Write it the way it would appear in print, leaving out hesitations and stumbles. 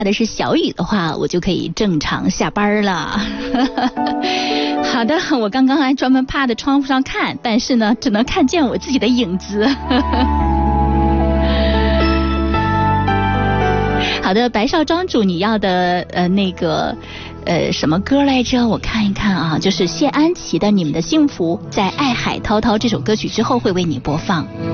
的是小雨的话，我就可以正常下班了。好的，我刚刚还专门趴在窗户上看，但是呢，只能看见我自己的影子。好的，白少庄主，你要的那个什么歌来着？我看一看啊，就是谢安琪的《你们的幸福》，在《爱海滔滔》这首歌曲之后会为你播放。